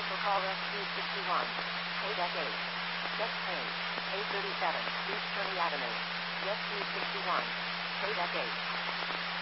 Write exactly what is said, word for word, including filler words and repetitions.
Cancel call S three sixty-one. Paid at eight. Next page. eight thirty-seven. East Kearney Avenue. S three sixty-one. Paid at eight.